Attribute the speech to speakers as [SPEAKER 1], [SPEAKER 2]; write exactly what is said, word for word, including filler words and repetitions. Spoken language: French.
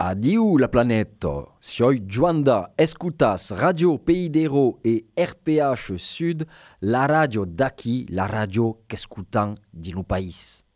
[SPEAKER 1] Adieu la planète. Soy Juanda, escutas Radio Pays d'Hérault et R P H Sud, la radio d'aquí, la radio qu'escutan di no país.